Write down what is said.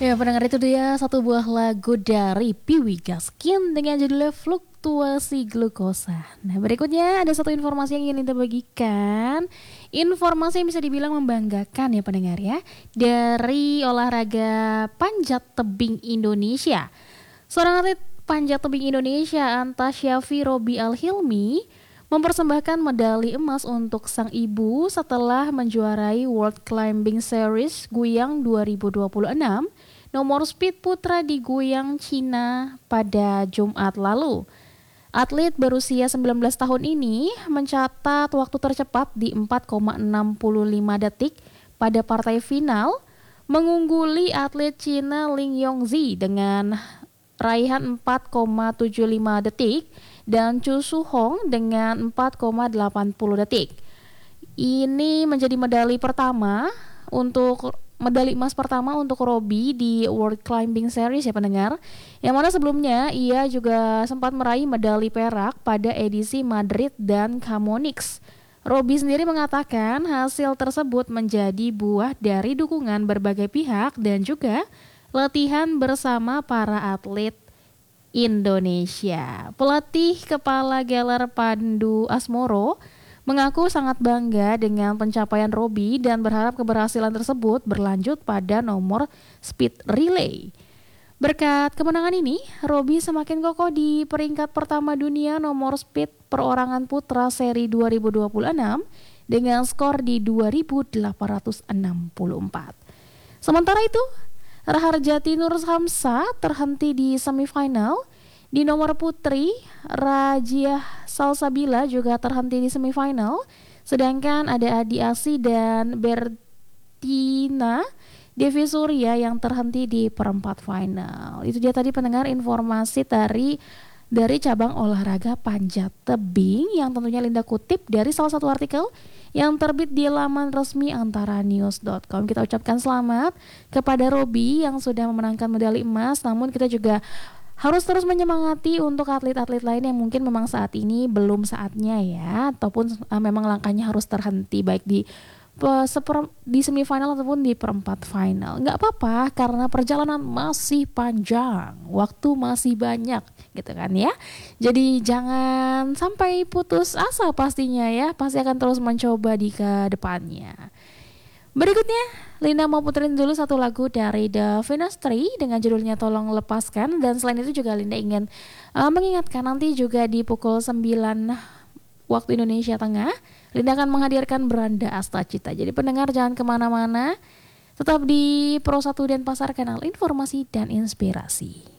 Ya, pendengar itu dia satu buah lagu dari Piwi Gaskin dengan judulnya Fluktuasi Glukosa. Nah, berikutnya ada satu informasi yang ingin kita bagikan. Informasi yang bisa dibilang membanggakan ya pendengar ya. Dari olahraga panjat tebing Indonesia. Seorang atlet panjat tebing Indonesia Antasyafi Robi Al-Hilmi mempersembahkan medali emas untuk sang ibu setelah menjuarai World Climbing Series Guiyang 2026 nomor speed putra di Guiyang, Cina pada Jumat lalu. Atlet berusia 19 tahun ini mencatat waktu tercepat di 4,65 detik pada partai final, mengungguli atlet Cina Ling Yongzi dengan raihan 4,75 detik dan Chu Su Hong dengan 4,80 detik. Ini menjadi medali emas pertama untuk Robi di World Climbing Series ya pendengar. Yang mana sebelumnya ia juga sempat meraih medali perak pada edisi Madrid dan Chamonix. Robi sendiri mengatakan hasil tersebut menjadi buah dari dukungan berbagai pihak dan juga latihan bersama para atlet Indonesia. Pelatih Kepala Gelar Pandu Asmoro mengaku sangat bangga dengan pencapaian Robi dan berharap keberhasilan tersebut berlanjut pada nomor speed relay. Berkat kemenangan ini, Robi semakin kokoh di peringkat pertama dunia nomor speed perorangan putra seri 2026 dengan skor di 2864. Sementara itu, Raharjati Nur Hamzah terhenti di semifinal. Di nomor putri, Rajiah Salsabila juga terhenti di semifinal. Sedangkan ada Adi Asi dan Bertina Devi Surya yang terhenti di perempat final. Itu dia tadi pendengar informasi dari cabang olahraga panjat tebing yang tentunya Linda kutip dari salah satu artikel yang terbit di laman resmi antaranews.com. Kita ucapkan selamat kepada Robi yang sudah memenangkan medali emas, namun kita juga harus terus menyemangati untuk atlet-atlet lain yang mungkin memang saat ini belum saatnya ya, ataupun memang langkahnya harus terhenti baik di semifinal ataupun di perempat final. Nggak apa-apa karena perjalanan masih panjang, waktu masih banyak gitu kan ya. Jadi jangan sampai putus asa pastinya ya, pasti akan terus mencoba di ke depannya. Berikutnya, Linda mau puterin dulu satu lagu dari The Finestry dengan judulnya Tolong Lepaskan. Dan selain itu juga Linda ingin mengingatkan nanti juga di pukul 9 waktu Indonesia Tengah, Linda akan menghadirkan Beranda Astacita. Jadi pendengar jangan kemana-mana, tetap di Pro 1 Denpasar, kanal informasi dan inspirasi.